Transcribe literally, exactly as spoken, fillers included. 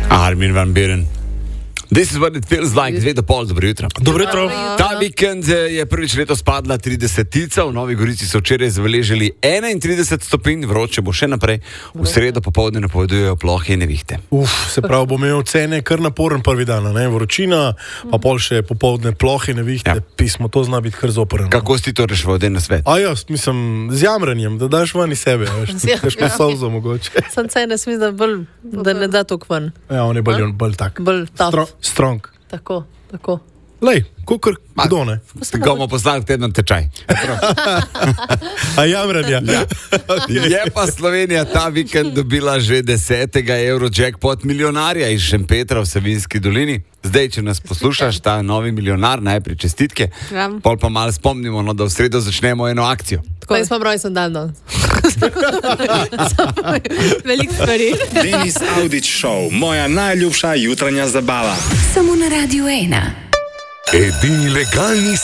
Armin van Buuren. This is what it feels like. Zvedo pol, dobro jutro. Dobro jutro. Ta vikend je prvič letos padla tridesetica, v Novi Gorici so včeraj zabeležili enaintrideset stopinj, vroče bo še naprej. V sredo popoldne napovedujejo plohe in nevihte. Uf, se pravi, bo imel cene kar naporen prvi dan, ne? Vročina, pa pol še popoldne plohe in nevihte, ja. Pismo, to zna biti kar zoprno. Kako si to rešil, den na svet? A jaz, mislim, z jamranjem, da daš ven iz sebe, veš, težko solzo mogoče. Sam cene smisel, da, bolj, da ne da tok ven. Ja, on je bolj, bolj tak. Bolj tough. Stro, strong. Tako, tako. Lej, kukor, kdo ne? Ga bomo poslali teden tečaj. A jamranja. Ja. Je pa Slovenija ta vikend dobila že desetega Eurojackpot milijonarja iz Šempetra v Savinjski dolini. Zdaj, če nas poslušaš, ta novi milijonar, najprej čestitke. Ja. Pol pa malo spomnimo, no, da v sredo začnemo eno akcijo. Tako, jaz pa broj sem dan danes. Veliko stvari. Denis Audić Show, moja najljubša jutranja zabava. Samo na Radiu ena. Edini legalni